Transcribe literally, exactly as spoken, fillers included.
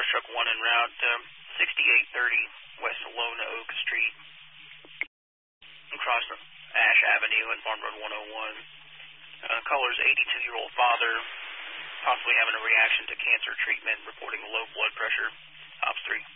truck one en route, um, sixty-eight thirty West Lone Oak Street, across Ash Avenue and Farm Road one oh one. Uh, caller's eighty-two-year-old father, possibly having a reaction to cancer treatment, reporting low blood pressure. Ops three.